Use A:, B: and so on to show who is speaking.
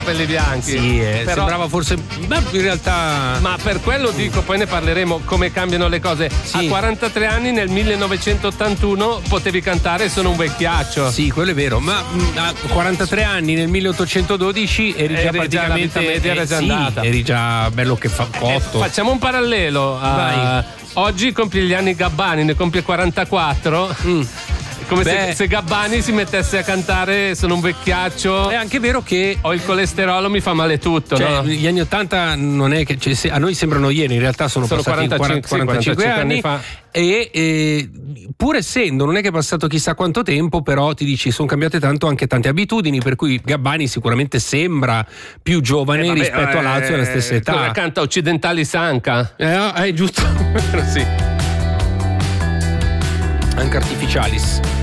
A: capelli bianchi.
B: Sì,
A: però
B: sembrava forse, ma in realtà.
A: Ma per quello dico, poi ne parleremo come cambiano le cose.
B: Sì.
A: A 43 anni nel 1981 potevi cantare Sono un vecchiaccio.
B: Sì, quello è vero, ma a 43 anni nel 1812 eri già praticamente
A: la vita media era già andata.
B: eri già bello che fa cotto.
A: Facciamo un parallelo.
B: Vai.
A: Oggi compie gli anni Gabbani, ne compie 44. Come se Gabbani si mettesse a cantare Sono un vecchiaccio.
B: È anche vero che
A: ho il colesterolo, mi fa male tutto,
B: cioè,
A: no?
B: Gli anni 80 non è che a noi sembrano ieri, in realtà sono passati 45 anni
A: fa.
B: E pur essendo, non è che è passato chissà quanto tempo, però ti dici sono cambiate tanto anche tante abitudini, per cui Gabbani sicuramente sembra più giovane rispetto a Lazio alla stessa età.
A: Canta Occidentali Sanca.
B: È giusto.
A: Sì.
B: Anche Artificialis.